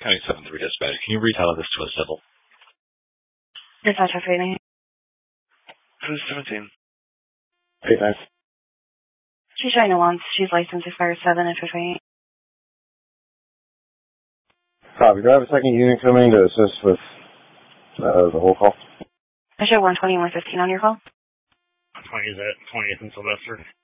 County 7-3 dispatch. Can you retell this to a civil? Dispatch after 8. Who's 17? 8-9. She's showing no wants. She's licensed expires 7 after 28. Copy. Do I have a second unit coming to assist with the whole call? I show 120 and 115 on your call. 20 is at 20th and Sylvester.